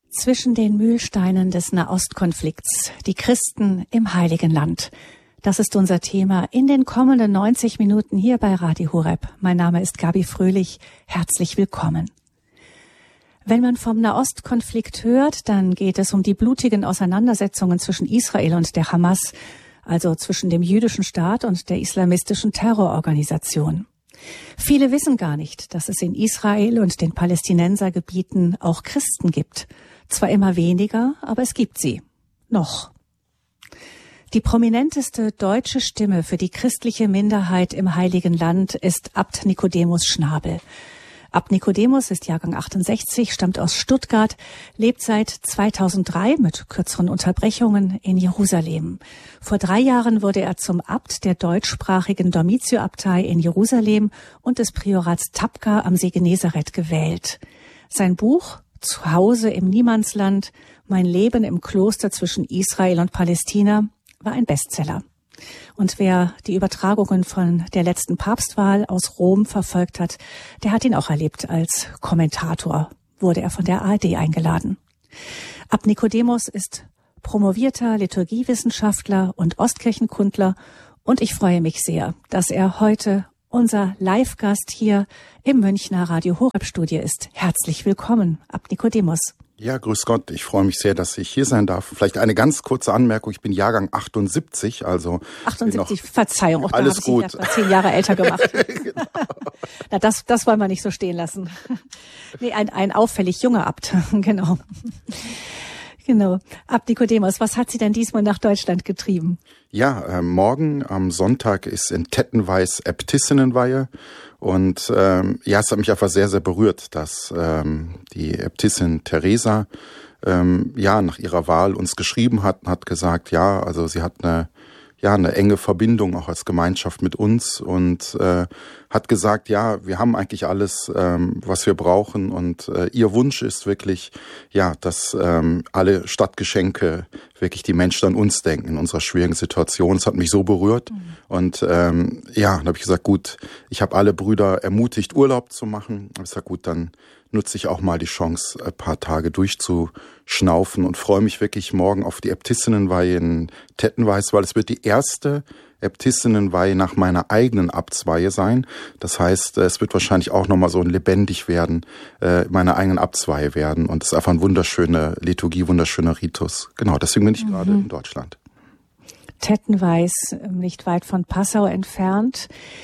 Zwischen den Mühlsteinen des Nahostkonflikts, die Christen im Heiligen Land. Das ist unser Thema in den kommenden 90 Minuten hier bei Radio Horeb. Mein Name ist Gabi Fröhlich. Herzlich willkommen. Wenn man vom Nahostkonflikt hört, dann geht es um die blutigen Auseinandersetzungen zwischen Israel und der Hamas, also zwischen dem jüdischen Staat und der islamistischen Terrororganisation. Viele wissen gar nicht, dass es in Israel und den Palästinensergebieten auch Christen gibt. Zwar immer weniger, aber es gibt sie. Noch. Die prominenteste deutsche Stimme für die christliche Minderheit im Heiligen Land ist Abt Nikodemus Schnabel. Abt Nikodemus ist Jahrgang 68, stammt aus Stuttgart, lebt seit 2003 mit kürzeren Unterbrechungen in Jerusalem. Vor 3 Jahren wurde er zum Abt der deutschsprachigen Dormitio-Abtei in Jerusalem und des Priorats Tabqa am See Genezareth gewählt. Sein Buch Zuhause im Niemandsland, mein Leben im Kloster zwischen Israel und Palästina war ein Bestseller. Und wer die Übertragungen von der letzten Papstwahl aus Rom verfolgt hat, der hat ihn auch erlebt. Als Kommentator wurde er von der ARD eingeladen. Abt Nikodemus ist promovierter Liturgiewissenschaftler und Ostkirchenkundler und ich freue mich sehr, dass er heute unser Live-Gast hier im Münchner Radio Horeb Studio ist. Herzlich willkommen, Abt Nikodemus. Ja, grüß Gott. Ich freue mich sehr, dass ich hier sein darf. Vielleicht eine ganz kurze Anmerkung. Ich bin Jahrgang 78, also 78, Verzeihung. Auch alles da gut. Ich etwa 10 Jahre älter gemacht. Genau. Na, das wollen wir nicht so stehen lassen. Nee, ein auffällig junger Abt. Genau. Genau. Abt Nikodemus, was hat Sie denn diesmal nach Deutschland getrieben? Ja, morgen am Sonntag ist in Tettenweis Äbtissinnenweihe. Und es hat mich einfach sehr, sehr berührt, dass die Äbtissin Theresa nach ihrer Wahl uns geschrieben hat und hat gesagt, also sie hat eine enge Verbindung auch als Gemeinschaft mit uns und hat gesagt, wir haben eigentlich alles, was wir brauchen und ihr Wunsch ist wirklich, dass alle Stadtgeschenke wirklich die Menschen an uns denken in unserer schwierigen Situation. Es hat mich so berührt und dann habe ich gesagt, gut, ich habe alle Brüder ermutigt, Urlaub zu machen. Ich habe gesagt, gut, dann nutze ich auch mal die Chance, ein paar Tage durchzuschnaufen und freue mich wirklich morgen auf die Äbtissinnenweihe in Tettenweis, weil es wird die erste Äbtissinnenweihe nach meiner eigenen Abtsweihe sein. Das heißt, es wird wahrscheinlich auch nochmal so ein lebendig werden, meiner eigenen Abtsweihe werden. Und es ist einfach eine wunderschöne Liturgie, wunderschöner Ritus. Genau, deswegen bin ich gerade in Deutschland. Tettenweis, nicht weit von Passau entfernt.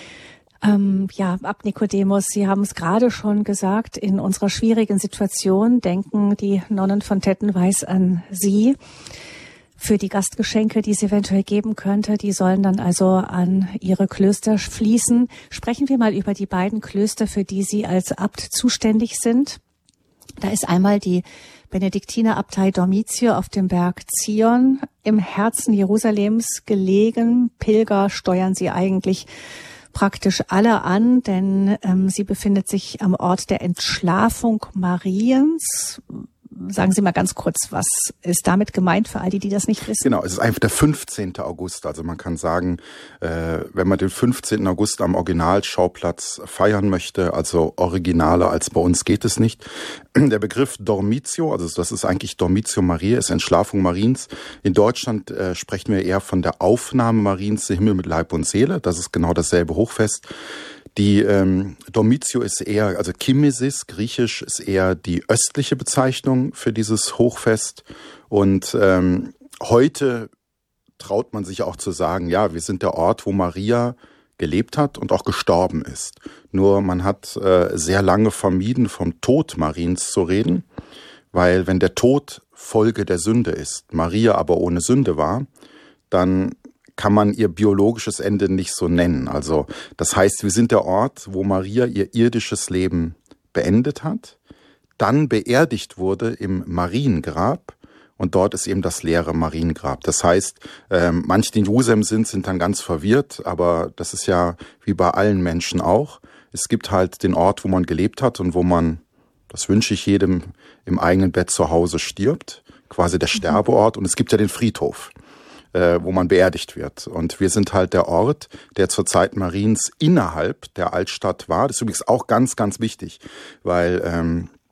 Abt Nikodemus, Sie haben es gerade schon gesagt, in unserer schwierigen Situation denken die Nonnen von Tettenweis an Sie. Für die Gastgeschenke, die es eventuell geben könnte, die sollen dann also an Ihre Klöster fließen. Sprechen wir mal über die beiden Klöster, für die Sie als Abt zuständig sind. Da ist einmal die Benediktinerabtei Dormitio auf dem Berg Zion im Herzen Jerusalems gelegen. Pilger steuern Sie eigentlich praktisch alle an, denn sie befindet sich am Ort der Entschlafung Mariens. Sagen Sie mal ganz kurz, was ist damit gemeint für all die das nicht wissen? Genau, es ist einfach der 15. August. Also man kann sagen, wenn man den 15. August am Originalschauplatz feiern möchte, also originaler als bei uns geht es nicht. Der Begriff Dormitio, also das ist eigentlich Dormitio Mariae, ist Entschlafung Mariens. In Deutschland sprechen wir eher von der Aufnahme Mariens im Himmel mit Leib und Seele. Das ist genau dasselbe Hochfest. Die Dormitio ist eher, also Kimesis, griechisch, ist eher die östliche Bezeichnung für dieses Hochfest. Und heute traut man sich auch zu sagen, wir sind der Ort, wo Maria gelebt hat und auch gestorben ist. Nur man hat sehr lange vermieden, vom Tod Mariens zu reden, weil wenn der Tod Folge der Sünde ist, Maria aber ohne Sünde war, dann kann man ihr biologisches Ende nicht so nennen. Also das heißt, wir sind der Ort, wo Maria ihr irdisches Leben beendet hat, dann beerdigt wurde im Mariengrab und dort ist eben das leere Mariengrab. Das heißt, manche, die in Jerusalem sind dann ganz verwirrt, aber das ist ja wie bei allen Menschen auch. Es gibt halt den Ort, wo man gelebt hat und wo man, das wünsche ich jedem, im eigenen Bett zu Hause stirbt, quasi der Sterbeort. Und es gibt ja den Friedhof, wo man beerdigt wird. Und wir sind halt der Ort, der zur Zeit Mariens innerhalb der Altstadt war. Das ist übrigens auch ganz, ganz wichtig, weil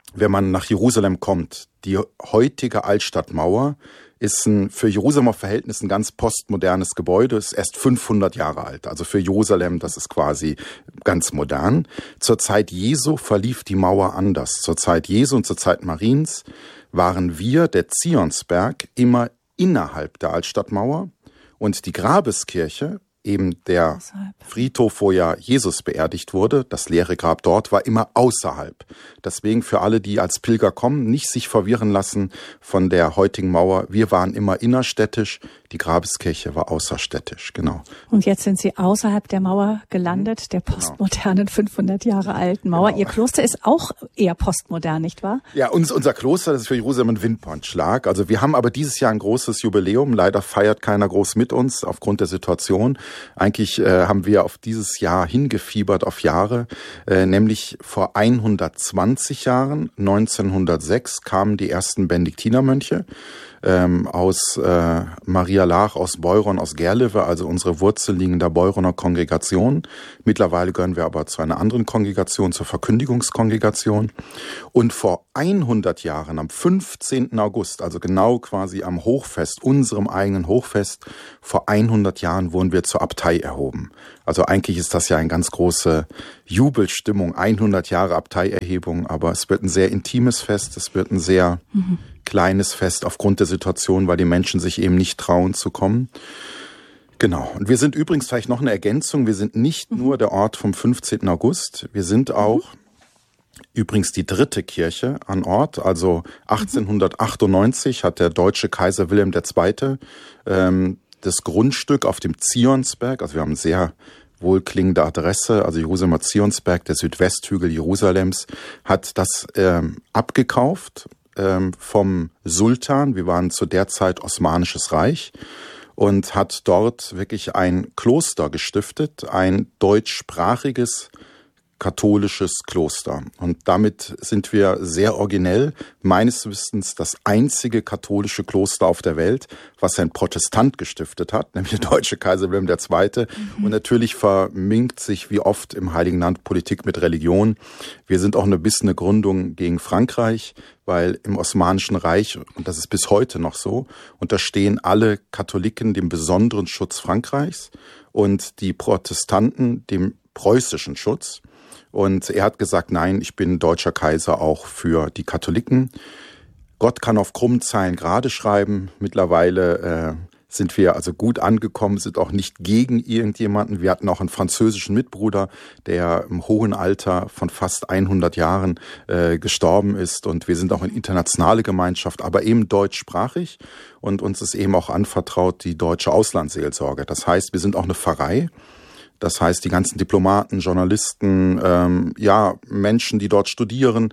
wenn man nach Jerusalem kommt, die heutige Altstadtmauer ist für Jerusalemer Verhältnisse ein ganz postmodernes Gebäude, ist erst 500 Jahre alt. Also für Jerusalem, das ist quasi ganz modern. Zur Zeit Jesu verlief die Mauer anders. Zur Zeit Jesu und zur Zeit Mariens waren wir, der Zionsberg, immer innerhalb der Altstadtmauer und die Grabeskirche, eben der Friedhof, wo ja Jesus beerdigt wurde, das leere Grab dort, war immer außerhalb. Deswegen für alle, die als Pilger kommen, nicht sich verwirren lassen von der heutigen Mauer. Wir waren immer innerstädtisch, die Grabeskirche war außerstädtisch, genau. Und jetzt sind Sie außerhalb der Mauer gelandet, der postmodernen 500 Jahre alten Mauer. Genau. Ihr Kloster ist auch eher postmodern, nicht wahr? Ja, unser Kloster, das ist für Jerusalem ein Windpointschlag. Also wir haben aber dieses Jahr ein großes Jubiläum. Leider feiert keiner groß mit uns aufgrund der Situation. Eigentlich haben wir auf dieses Jahr hingefiebert auf Jahre, nämlich vor 120 Jahren, 1906, kamen die ersten Benediktinermönche aus Maria Laach, aus Beuron, aus Gerlewe, also unsere Wurzel liegen in der Beuroner Kongregation. Mittlerweile gehören wir aber zu einer anderen Kongregation, zur Verkündigungskongregation. Und vor 100 Jahren, am 15. August, also genau quasi am Hochfest, unserem eigenen Hochfest, vor 100 Jahren wurden wir zur Abtei erhoben. Also eigentlich ist das ja eine ganz große Jubelstimmung, 100 Jahre Abteierhebung, aber es wird ein sehr intimes Fest, es wird ein sehr kleines Fest aufgrund der Situation, weil die Menschen sich eben nicht trauen zu kommen. Genau. Und wir sind übrigens vielleicht noch eine Ergänzung. Wir sind nicht nur der Ort vom 15. August. Wir sind auch übrigens die dritte Kirche an Ort. Also 1898 hat der deutsche Kaiser Wilhelm II. Das Grundstück auf dem Zionsberg, also wir haben eine sehr wohlklingende Adresse, also Jerusalemer Zionsberg, der Südwesthügel Jerusalems, hat das abgekauft vom Sultan. Wir waren zu der Zeit Osmanisches Reich und hat dort wirklich ein Kloster gestiftet, ein deutschsprachiges katholisches Kloster. Und damit sind wir sehr originell, meines Wissens das einzige katholische Kloster auf der Welt, was ein Protestant gestiftet hat, nämlich der deutsche Kaiser Wilhelm II. Und natürlich verminkt sich wie oft im Heiligen Land Politik mit Religion. Wir sind auch ein bisschen eine Gründung gegen Frankreich, weil im Osmanischen Reich, und das ist bis heute noch so, unterstehen alle Katholiken dem besonderen Schutz Frankreichs und die Protestanten dem preußischen Schutz. Und er hat gesagt, nein, ich bin deutscher Kaiser auch für die Katholiken. Gott kann auf krummen Zeilen gerade schreiben. Mittlerweile sind wir also gut angekommen, sind auch nicht gegen irgendjemanden. Wir hatten auch einen französischen Mitbruder, der im hohen Alter von fast 100 Jahren gestorben ist. Und wir sind auch eine internationale Gemeinschaft, aber eben deutschsprachig. Und uns ist eben auch anvertraut die deutsche Auslandsseelsorge. Das heißt, wir sind auch eine Pfarrei. Das heißt, die ganzen Diplomaten, Journalisten, Menschen, die dort studieren,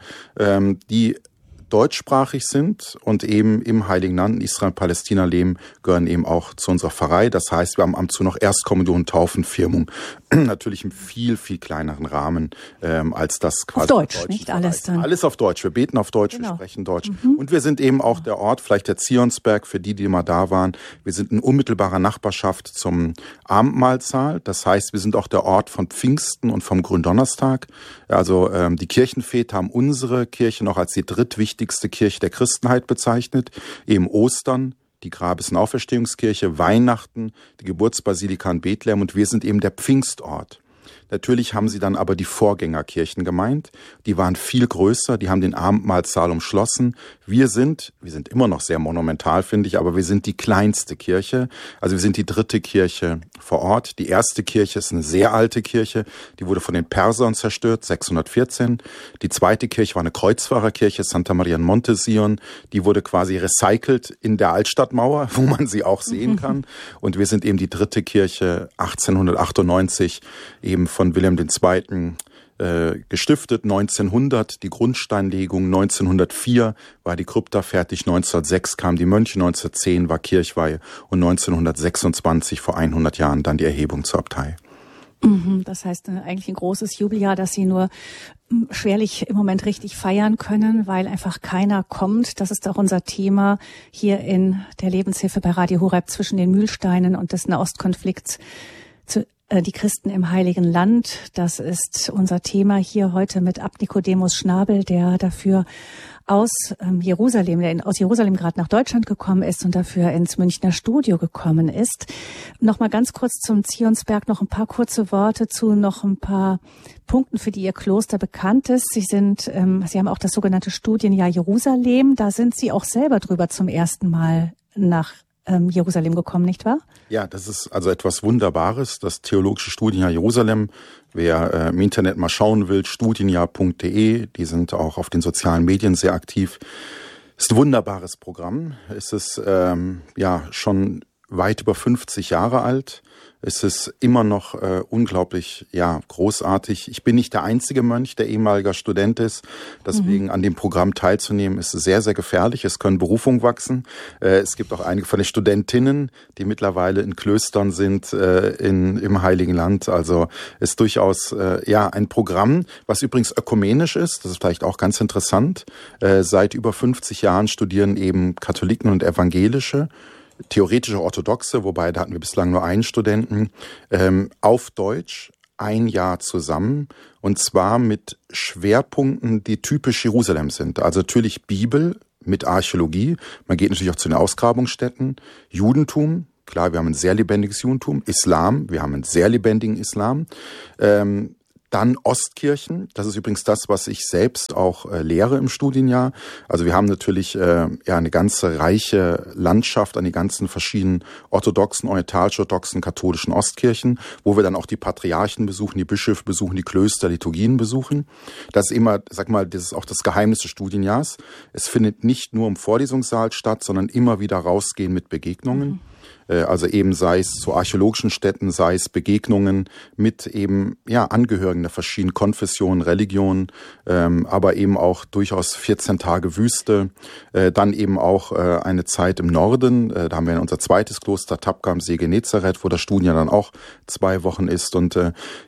die deutschsprachig sind und eben im Heiligen Land, in Israel und Palästina leben, gehören eben auch zu unserer Pfarrei. Das heißt, wir haben ab und zu noch Erstkommunion, Taufen, Firmung. Natürlich im viel, viel kleineren Rahmen als das quasi. Auf Deutsch, nicht alles dann. Alles auf Deutsch. Wir beten auf Deutsch, wir sprechen Deutsch. Und wir sind eben auch der Ort, vielleicht der Zionsberg, für die, die mal da waren. Wir sind in unmittelbarer Nachbarschaft zum Abendmahlsaal. Das heißt, wir sind auch der Ort von Pfingsten und vom Gründonnerstag. Also die Kirchenväter haben unsere Kirche noch als die drittwichtigste Kirche der Christenheit bezeichnet, eben Ostern, die Grabes- und Auferstehungskirche, Weihnachten, die Geburtsbasilika in Bethlehem und wir sind eben der Pfingstort. Natürlich haben sie dann aber die Vorgängerkirchen gemeint. Die waren viel größer, die haben den Abendmahlsaal umschlossen. Wir sind immer noch sehr monumental, finde ich, aber wir sind die kleinste Kirche. Also wir sind die dritte Kirche vor Ort. Die erste Kirche ist eine sehr alte Kirche. Die wurde von den Persern zerstört, 614. Die zweite Kirche war eine Kreuzfahrerkirche, Santa Maria in Montesion. Die wurde quasi recycelt in der Altstadtmauer, wo man sie auch sehen kann. Und wir sind eben die dritte Kirche, 1898, eben von Wilhelm II. Gestiftet, 1900 die Grundsteinlegung, 1904 war die Krypta fertig, 1906 kamen die Mönche, 1910 war Kirchweihe und 1926, vor 100 Jahren, dann die Erhebung zur Abtei. Das heißt eigentlich ein großes Jubeljahr, das Sie nur schwerlich im Moment richtig feiern können, weil einfach keiner kommt. Das ist auch unser Thema hier in der Lebenshilfe bei Radio Horeb zwischen den Mühlsteinen und des Nahostkonflikts. Die Christen im Heiligen Land, das ist unser Thema hier heute mit Abt Nikodemus Schnabel, der dafür aus Jerusalem gerade nach Deutschland gekommen ist und dafür ins Münchner Studio gekommen ist. Nochmal ganz kurz zum Zionsberg, noch ein paar kurze Worte zu noch ein paar Punkten, für die Ihr Kloster bekannt ist. Sie haben auch das sogenannte Studienjahr Jerusalem. Da sind Sie auch selber drüber zum ersten Mal nach Jerusalem gekommen, nicht wahr? Ja, das ist also etwas Wunderbares, das Theologische Studienjahr Jerusalem. Wer im Internet mal schauen will, studienjahr.de, die sind auch auf den sozialen Medien sehr aktiv. Ist ein wunderbares Programm. Es ist schon weit über 50 Jahre alt. Es ist immer noch unglaublich großartig. Ich bin nicht der einzige Mönch, der ehemaliger Student ist. Deswegen an dem Programm teilzunehmen, ist sehr, sehr gefährlich. Es können Berufungen wachsen. Es gibt auch einige von den Studentinnen, die mittlerweile in Klöstern sind im Heiligen Land. Also ist durchaus ein Programm, was übrigens ökumenisch ist. Das ist vielleicht auch ganz interessant. Seit über 50 Jahren studieren eben Katholiken und Evangelische, theoretische Orthodoxe, wobei da hatten wir bislang nur einen Studenten, auf Deutsch ein Jahr zusammen, und zwar mit Schwerpunkten, die typisch Jerusalem sind. Also natürlich Bibel mit Archäologie, man geht natürlich auch zu den Ausgrabungsstätten, Judentum, klar, wir haben ein sehr lebendiges Judentum, Islam, wir haben einen sehr lebendigen Islam, dann Ostkirchen, das ist übrigens das, was ich selbst auch lehre im Studienjahr. Also wir haben natürlich eine ganze reiche Landschaft an die ganzen verschiedenen orthodoxen, orientalisch-orthodoxen, katholischen Ostkirchen, wo wir dann auch die Patriarchen besuchen, die Bischöfe besuchen, die Klöster, Liturgien besuchen. Das ist immer, das ist auch das Geheimnis des Studienjahrs. Es findet nicht nur im Vorlesungssaal statt, sondern immer wieder rausgehen mit Begegnungen. Also eben sei es zu archäologischen Stätten, sei es Begegnungen mit eben Angehörigen der verschiedenen Konfessionen, Religionen, aber eben auch durchaus 14 Tage Wüste, dann eben auch eine Zeit im Norden, da haben wir unser zweites Kloster Tabqa am See Genezareth, wo das Studienjahr dann auch 2 Wochen ist und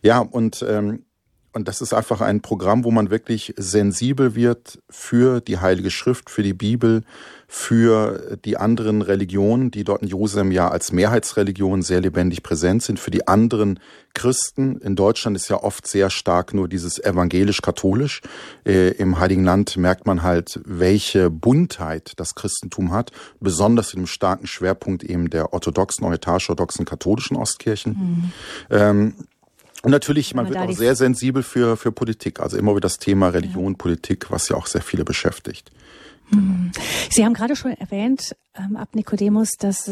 das ist einfach ein Programm, wo man wirklich sensibel wird für die Heilige Schrift, für die Bibel, für die anderen Religionen, die dort in Jerusalem ja als Mehrheitsreligion sehr lebendig präsent sind, für die anderen Christen. In Deutschland ist ja oft sehr stark nur dieses evangelisch-katholisch. Im Heiligen Land merkt man halt, welche Buntheit das Christentum hat, besonders in dem starken Schwerpunkt eben der orthodoxen, orientalisch-orthodoxen, katholischen Ostkirchen. Und natürlich, man wird auch sehr sensibel für Politik, also immer wieder das Thema Religion, Politik, was ja auch sehr viele beschäftigt. Sie haben gerade schon erwähnt, Abt Nikodemus, dass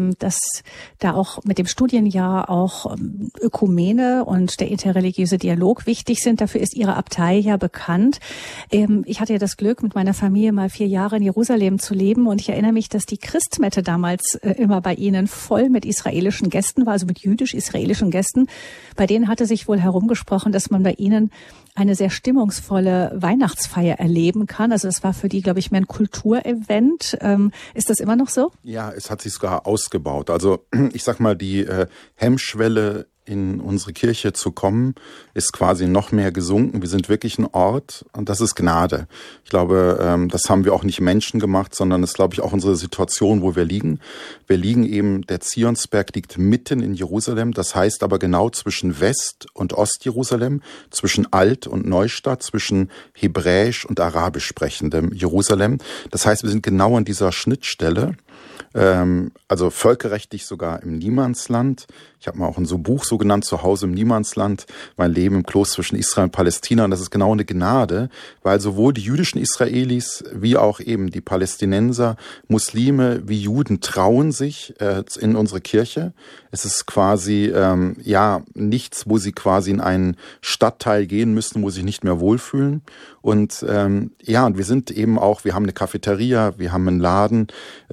da auch mit dem Studienjahr auch Ökumene und der interreligiöse Dialog wichtig sind. Dafür ist Ihre Abtei ja bekannt. Ich hatte ja das Glück, mit meiner Familie mal 4 Jahre in Jerusalem zu leben, und ich erinnere mich, dass die Christmette damals immer bei Ihnen voll mit israelischen Gästen war, also mit jüdisch-israelischen Gästen. Bei denen hatte sich wohl herumgesprochen, dass man bei Ihnen eine sehr stimmungsvolle Weihnachtsfeier erleben kann. Also das war für die, glaube ich, mehr ein Kulturevent. Ist das immer noch so? Ja, es hat sich sogar ausgebaut. Also ich sag mal, die Hemmschwelle in unsere Kirche zu kommen, ist quasi noch mehr gesunken. Wir sind wirklich ein Ort, und das ist Gnade. Ich glaube, das haben wir auch nicht Menschen gemacht, sondern das ist, glaube ich, auch unsere Situation, wo wir liegen. Wir liegen eben, der Zionsberg liegt mitten in Jerusalem, das heißt aber genau zwischen West- und Ostjerusalem, zwischen Alt- und Neustadt, zwischen Hebräisch und Arabisch sprechendem Jerusalem. Das heißt, wir sind genau an dieser Schnittstelle, also völkerrechtlich sogar im Niemandsland. Ich habe mal auch in so einem Buch so genannt, Zuhause im Niemandsland, mein Leben im Kloster zwischen Israel und Palästina. Und das ist genau eine Gnade, weil sowohl die jüdischen Israelis wie auch eben die Palästinenser, Muslime wie Juden trauen sich in unsere Kirche. Es ist quasi nichts, wo sie quasi in einen Stadtteil gehen müssen, wo sie sich nicht mehr wohlfühlen. Und und wir sind eben auch, wir haben eine Cafeteria, wir haben einen Laden,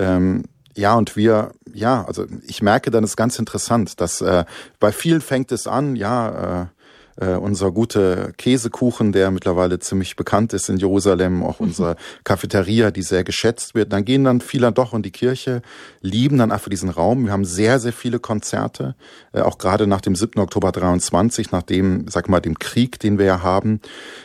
und also ich merke dann, ist ganz interessant, dass bei vielen fängt es an, unser guter Käsekuchen, der mittlerweile ziemlich bekannt ist in Jerusalem, auch unsere Cafeteria, die sehr geschätzt wird. Dann gehen dann viele doch in die Kirche, lieben dann einfach diesen Raum. Wir haben sehr, sehr viele Konzerte, auch gerade nach dem 7. Oktober 23, nach dem, dem Krieg, den wir ja haben,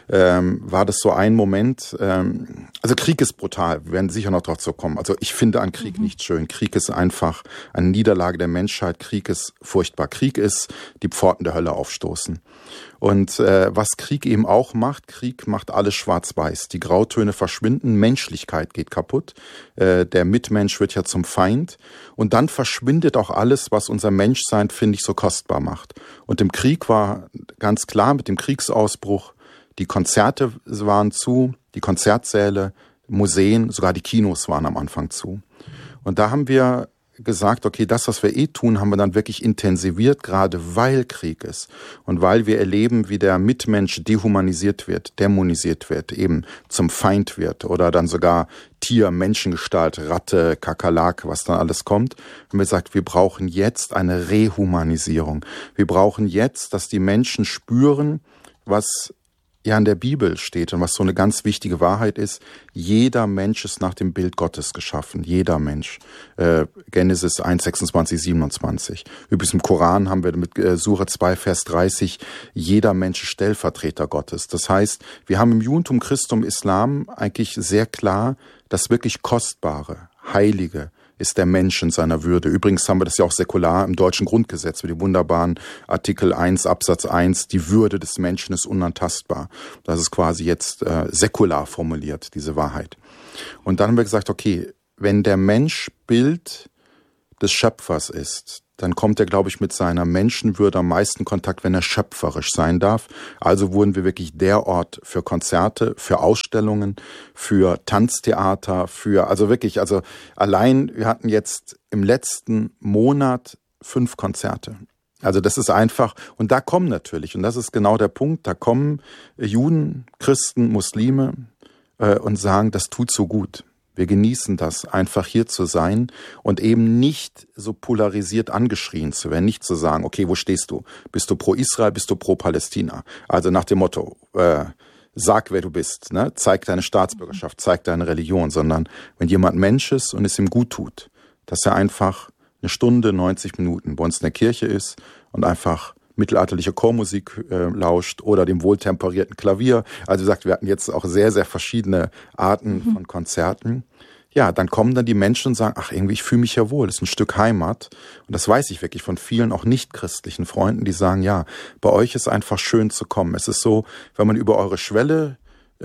war das so ein Moment. Also Krieg ist brutal, wir werden sicher noch darauf kommen. Also ich finde an Krieg nicht schön. Krieg ist einfach eine Niederlage der Menschheit. Krieg ist furchtbar. Krieg ist die Pforten der Hölle aufstoßen. Und was Krieg eben auch macht, Krieg macht alles schwarz-weiß. Die Grautöne verschwinden, Menschlichkeit geht kaputt, der Mitmensch wird ja zum Feind und dann verschwindet auch alles, was unser Menschsein, finde ich, so kostbar macht. Und im Krieg war ganz klar, mit dem Kriegsausbruch, die Konzerte waren zu, die Konzertsäle, Museen, sogar die Kinos waren am Anfang zu. Und da haben wir gesagt, okay, das, was wir tun, haben wir dann wirklich intensiviert, gerade weil Krieg ist und weil wir erleben, wie der Mitmensch dehumanisiert wird, dämonisiert wird, eben zum Feind wird oder dann sogar Tier, Menschengestalt, Ratte, Kakerlake, was dann alles kommt. Haben wir gesagt, wir brauchen jetzt eine Rehumanisierung. Wir brauchen jetzt, dass die Menschen spüren, was ja in der Bibel steht und was so eine ganz wichtige Wahrheit ist, jeder Mensch ist nach dem Bild Gottes geschaffen, jeder Mensch. Genesis 1, 26, 27. Übrigens im Koran haben wir mit Sura 2, Vers 30, jeder Mensch ist Stellvertreter Gottes. Das heißt, wir haben im Judentum, Christentum, Islam eigentlich sehr klar das wirklich Kostbare, Heilige, ist der Mensch in seiner Würde. Übrigens haben wir das ja auch säkular im deutschen Grundgesetz mit dem wunderbaren Artikel 1 Absatz 1, die Würde des Menschen ist unantastbar. Das ist quasi jetzt säkular formuliert, diese Wahrheit. Und dann haben wir gesagt, okay, wenn der Mensch Bild des Schöpfers ist, dann kommt er, glaube ich, mit seiner Menschenwürde am meisten Kontakt, wenn er schöpferisch sein darf. Also wurden wir wirklich der Ort für Konzerte, für Ausstellungen, für Tanztheater, allein, wir hatten jetzt im letzten Monat 5 Konzerte. Also das ist einfach, und da kommen natürlich, und das ist genau der Punkt, da kommen Juden, Christen, Muslime und sagen, das tut so gut. Wir genießen das, einfach hier zu sein und eben nicht so polarisiert angeschrien zu werden, nicht zu sagen, okay, wo stehst du? Bist du pro Israel, bist du pro Palästina? Also nach dem Motto, sag, wer du bist, ne? Zeig deine Staatsbürgerschaft, zeig deine Religion, sondern wenn jemand Mensch ist und es ihm gut tut, dass er einfach eine Stunde, 90 Minuten bei uns in der Kirche ist und einfach mittelalterliche Chormusik lauscht oder dem wohltemperierten Klavier. Also wie gesagt, wir hatten jetzt auch sehr, sehr verschiedene Arten von Konzerten. Ja, dann kommen dann die Menschen und sagen, ach, irgendwie, ich fühle mich ja wohl, das ist ein Stück Heimat. Und das weiß ich wirklich von vielen auch nicht-christlichen Freunden, die sagen, ja, bei euch ist einfach schön zu kommen. Es ist so, wenn man über eure Schwelle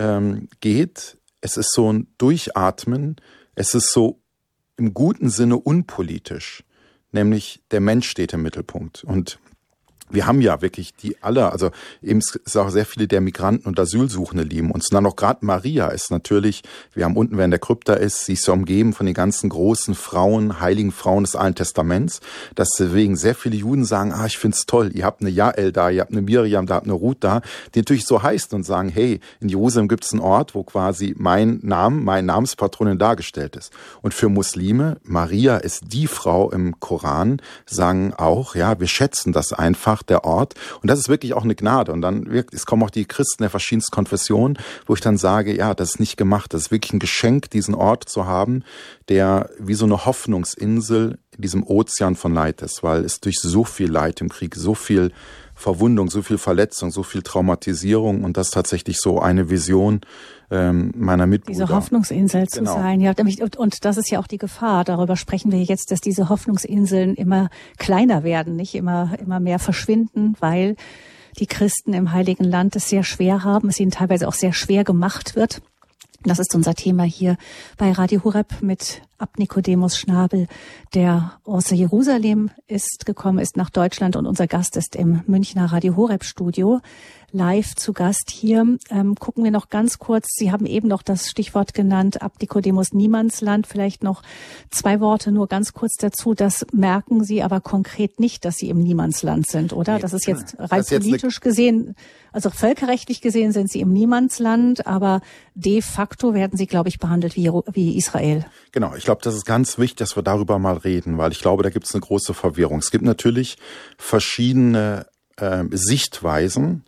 geht, es ist so ein Durchatmen, es ist so im guten Sinne unpolitisch, nämlich der Mensch steht im Mittelpunkt. Und wir haben ja wirklich also eben ist auch sehr viele der Migranten und Asylsuchende lieben uns. Und dann noch gerade Maria ist natürlich, wir haben unten, wer in der Krypta ist, sie ist ja umgeben von den ganzen großen Frauen, heiligen Frauen des Alten Testaments. Deswegen sehr viele Juden sagen, ich find's toll, ihr habt eine Jael da, ihr habt eine Miriam da, habt eine Ruth da, die natürlich so heißt und sagen, hey, in Jerusalem gibt's einen Ort, wo quasi meine Namenspatronin dargestellt ist. Und für Muslime, Maria ist die Frau im Koran, sagen auch, ja, wir schätzen das einfach, der Ort. Und das ist wirklich auch eine Gnade. Und dann es kommen auch die Christen der verschiedensten Konfessionen, wo ich dann sage, ja, das ist nicht gemacht. Das ist wirklich ein Geschenk, diesen Ort zu haben, der wie so eine Hoffnungsinsel in diesem Ozean von Leid ist, weil es durch so viel Leid im Krieg, so viel Verwundung, so viel Verletzung, so viel Traumatisierung und das ist tatsächlich so eine Vision meiner Mitbrüder. Diese Hoffnungsinsel zu sein, ja. Und das ist ja auch die Gefahr. Darüber sprechen wir jetzt, dass diese Hoffnungsinseln immer kleiner werden, nicht immer mehr verschwinden, weil die Christen im Heiligen Land es sehr schwer haben, es ihnen teilweise auch sehr schwer gemacht wird. Das ist unser Thema hier bei Radio Horeb mit Nikodemus Schnabel, der aus Jerusalem gekommen ist nach Deutschland und unser Gast ist im Münchner Radio Horeb Studio live zu Gast hier. Gucken wir noch ganz kurz, Sie haben eben noch das Stichwort genannt, Nikodemus Niemandsland. Vielleicht noch 2 Worte nur ganz kurz dazu. Das merken Sie aber konkret nicht, dass Sie im Niemandsland sind, oder? Nee, das ist jetzt rein politisch gesehen, also völkerrechtlich gesehen sind Sie im Niemandsland, aber de facto werden Sie, glaube ich, behandelt wie Israel. Genau, ich glaube, das ist ganz wichtig, dass wir darüber mal reden, weil ich glaube, da gibt es eine große Verwirrung. Es gibt natürlich verschiedene Sichtweisen.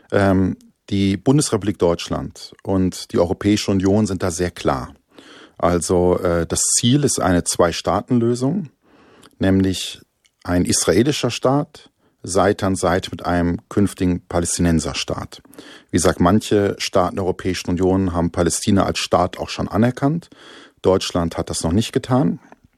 Die Bundesrepublik Deutschland und die Europäische Union sind da sehr klar. Also das Ziel ist eine Zwei-Staaten-Lösung, nämlich ein israelischer Staat Seite an Seite mit einem künftigen Palästinenserstaat. Wie gesagt, manche Staaten der Europäischen Union haben Palästina als Staat auch schon anerkannt. Deutschland hat das noch nicht getan.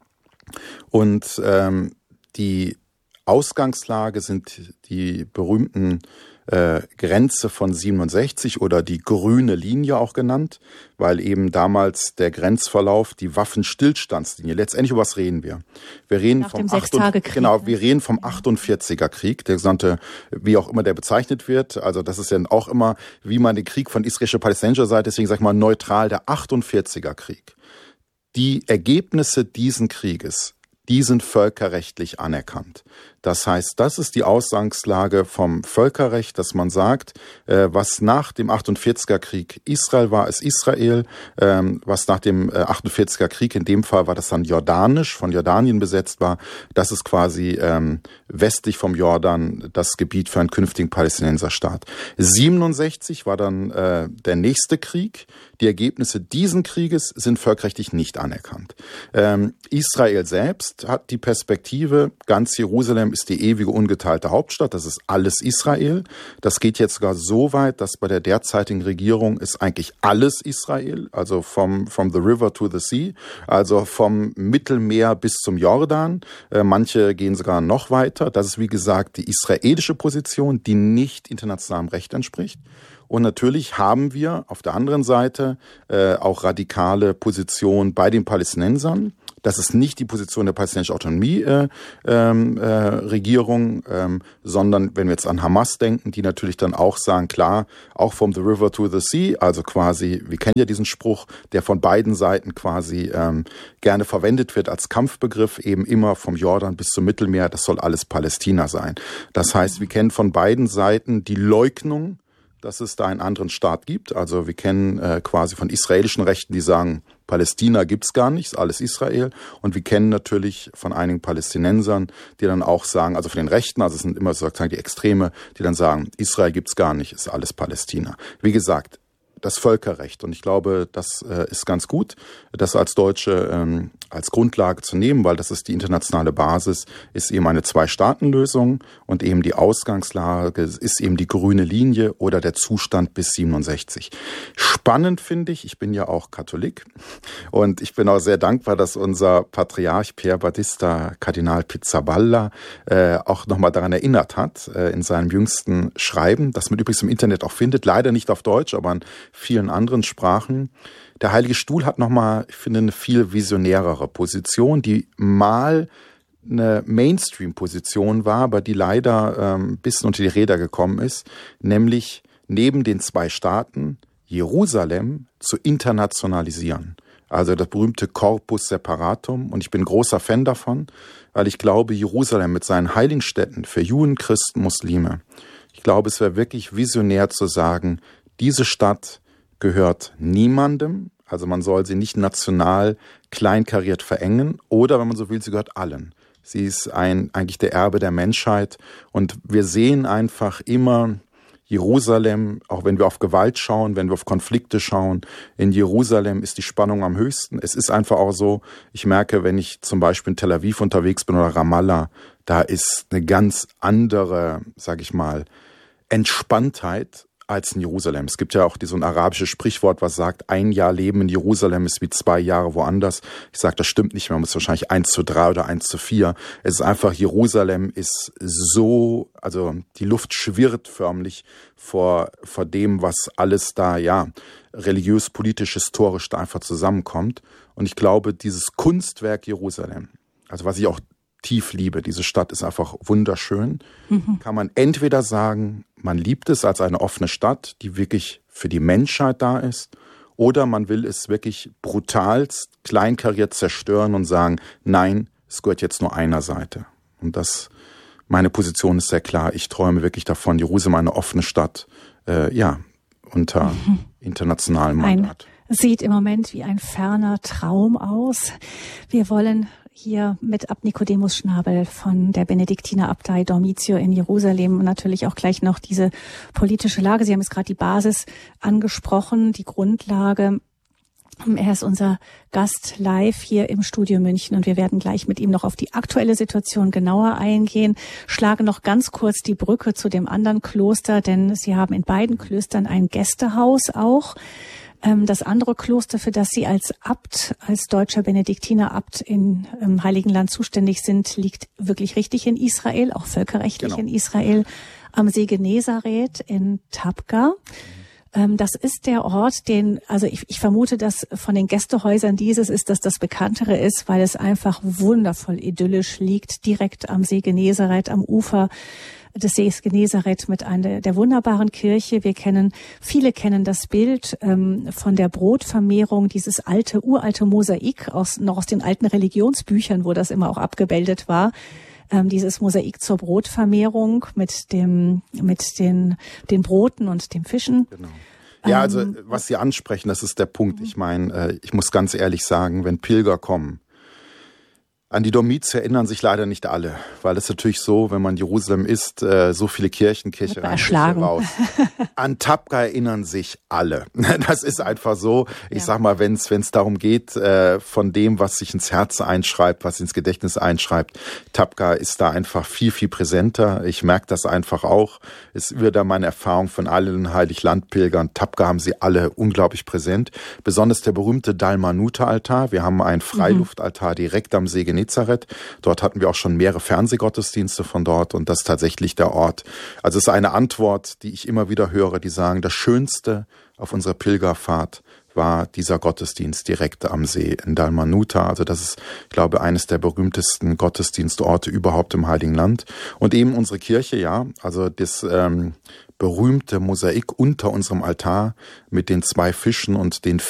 Und die Ausgangslage sind die berühmten Grenze von 67 oder die grüne Linie auch genannt, weil eben damals der Grenzverlauf, die Waffenstillstandslinie, letztendlich über was reden wir? Wir reden Nach dem Sechstagekrieg. Genau, wir reden vom 48er Krieg, der gesamte, wie auch immer der bezeichnet wird. Also das ist ja auch immer, wie man den Krieg von israelischer palästinensischer Seite, deswegen sag ich mal neutral, der 48er Krieg. Die Ergebnisse diesen Krieges, die sind völkerrechtlich anerkannt. Das heißt, das ist die Ausgangslage vom Völkerrecht, dass man sagt, was nach dem 48er Krieg Israel war, ist Israel. Was nach dem 48er Krieg, in dem Fall war das dann jordanisch, von Jordanien besetzt war, das ist quasi westlich vom Jordan das Gebiet für einen künftigen Palästinenserstaat. 67 war dann der nächste Krieg. Die Ergebnisse diesen Krieges sind völkerrechtlich nicht anerkannt. Israel selbst hat die Perspektive, ganz Jerusalem ist die ewige ungeteilte Hauptstadt, das ist alles Israel. Das geht jetzt sogar so weit, dass bei der derzeitigen Regierung ist eigentlich alles Israel, also from the river to the sea, also vom Mittelmeer bis zum Jordan. Manche gehen sogar noch weiter. Das ist wie gesagt die israelische Position, die nicht internationalem Recht entspricht. Und natürlich haben wir auf der anderen Seite auch radikale Positionen bei den Palästinensern. Das ist nicht die Position der palästinensischen Autonomie-Regierung, sondern wenn wir jetzt an Hamas denken, die natürlich dann auch sagen, klar, auch from the river to the sea, also quasi, wir kennen ja diesen Spruch, der von beiden Seiten quasi gerne verwendet wird als Kampfbegriff, eben immer vom Jordan bis zum Mittelmeer, das soll alles Palästina sein. Das heißt, wir kennen von beiden Seiten die Leugnung, dass es da einen anderen Staat gibt. Also wir kennen quasi von israelischen Rechten, die sagen, Palästina gibt's gar nicht, ist alles Israel. Und wir kennen natürlich von einigen Palästinensern, die dann auch sagen, also von den Rechten, also es sind immer sozusagen die Extreme, die dann sagen, Israel gibt's gar nicht, ist alles Palästina. Wie gesagt, das Völkerrecht. Und ich glaube, das ist ganz gut, das als Deutsche als Grundlage zu nehmen, weil das ist die internationale Basis, ist eben eine Zwei-Staaten-Lösung und eben die Ausgangslage ist eben die grüne Linie oder der Zustand bis 67. Spannend finde ich bin ja auch Katholik und ich bin auch sehr dankbar, dass unser Patriarch Pier Battista Kardinal Pizzaballa auch nochmal daran erinnert hat, in seinem jüngsten Schreiben, das man übrigens im Internet auch findet, leider nicht auf Deutsch, aber in vielen anderen Sprachen. Der Heilige Stuhl hat nochmal, ich finde, eine viel visionärere Position, die mal eine Mainstream-Position war, aber die leider ein bisschen unter die Räder gekommen ist, nämlich neben den zwei Staaten Jerusalem zu internationalisieren. Also das berühmte Corpus Separatum. Und ich bin großer Fan davon, weil ich glaube, Jerusalem mit seinen Heiligenstädten für Juden, Christen, Muslime, ich glaube, es wäre wirklich visionär zu sagen, diese Stadt gehört niemandem, also man soll sie nicht national kleinkariert verengen oder, wenn man so will, sie gehört allen. Sie ist eigentlich der Erbe der Menschheit und wir sehen einfach immer Jerusalem, auch wenn wir auf Gewalt schauen, wenn wir auf Konflikte schauen, in Jerusalem ist die Spannung am höchsten. Es ist einfach auch so, ich merke, wenn ich zum Beispiel in Tel Aviv unterwegs bin oder Ramallah, da ist eine ganz andere, sag ich mal, Entspanntheit als in Jerusalem. Es gibt ja auch so ein arabisches Sprichwort, was sagt, 1 Jahr Leben in Jerusalem ist wie 2 Jahre woanders. Ich sage, das stimmt nicht mehr, man muss wahrscheinlich 1:3 oder 1:4. Es ist einfach, Jerusalem ist so, also die Luft schwirrt förmlich vor dem, was alles da, ja, religiös, politisch, historisch da einfach zusammenkommt. Und ich glaube, dieses Kunstwerk Jerusalem, also was ich auch tief liebe, diese Stadt ist einfach wunderschön, kann man entweder sagen, man liebt es als eine offene Stadt, die wirklich für die Menschheit da ist, oder man will es wirklich brutalst, kleinkariert zerstören und sagen, nein, es gehört jetzt nur einer Seite. Und meine Position ist sehr klar. Ich träume wirklich davon, Jerusalem eine offene Stadt, unter internationalem Mandat. Sieht im Moment wie ein ferner Traum aus. Wir wollen hier mit Abt Nicodemus Schnabel von der Benediktinerabtei Dormitio in Jerusalem und natürlich auch gleich noch diese politische Lage. Sie haben jetzt gerade die Basis angesprochen, die Grundlage. Er ist unser Gast live hier im Studio München und wir werden gleich mit ihm noch auf die aktuelle Situation genauer eingehen. Schlage noch ganz kurz die Brücke zu dem anderen Kloster, denn Sie haben in beiden Klöstern ein Gästehaus auch. Das andere Kloster, für das Sie als Abt, als deutscher Benediktiner-Abt im Heiligen Land zuständig sind, liegt wirklich richtig in Israel, auch völkerrechtlich in Israel, am See Genezareth in Tabqa. Das ist der Ort, also ich vermute, dass von den Gästehäusern dass das bekanntere ist, weil es einfach wundervoll idyllisch liegt, direkt am See Genezareth, am Ufer des Sees Genezareth mit der wunderbaren Kirche. Viele kennen das Bild von der Brotvermehrung, dieses uralte Mosaik noch aus den alten Religionsbüchern, wo das immer auch abgebildet war. Dieses Mosaik zur Brotvermehrung mit den Broten und den Fischen. Genau. Ja, also was Sie ansprechen, das ist der Punkt. Ich meine, ich muss ganz ehrlich sagen, wenn Pilger kommen, an die Dormitio erinnern sich leider nicht alle, weil es natürlich so, wenn man in Jerusalem ist, so viele Kirche rein, Kirche raus. An Tabqa erinnern sich alle. Das ist einfach so. Ich sag mal, wenn es darum geht, von dem, was sich ins Herz einschreibt, was ins Gedächtnis einschreibt, Tabqa ist da einfach viel, viel präsenter. Ich merke das einfach auch. Es ist wieder meine Erfahrung von allen Heiliglandpilgern. Tabqa haben sie alle unglaublich präsent. Besonders der berühmte Dalmanuta-Altar. Wir haben einen Freiluftaltar direkt am See Genezareth. Dort hatten wir auch schon mehrere Fernsehgottesdienste von dort und das ist tatsächlich der Ort. Also es ist eine Antwort, die ich immer wieder höre, die sagen, das Schönste auf unserer Pilgerfahrt war dieser Gottesdienst direkt am See in Dalmanuta. Also das ist, ich glaube, eines der berühmtesten Gottesdienstorte überhaupt im Heiligen Land. Und eben unsere Kirche, also das berühmte Mosaik unter unserem Altar mit den 2 Fischen und den